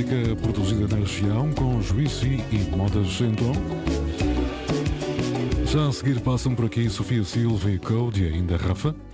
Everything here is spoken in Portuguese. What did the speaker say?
música produzida na região com Juicy e Modas em Tom. Já a seguir passam por aqui Sofia Silva e Code e ainda Rafa.